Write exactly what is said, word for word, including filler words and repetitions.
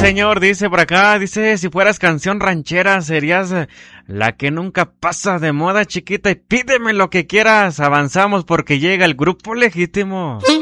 señor, dice por acá, dice, si fueras canción ranchera, serías eh, la que nunca pasa de moda, chiquita, y pídeme lo que quieras, avanzamos porque llega el grupo legítimo.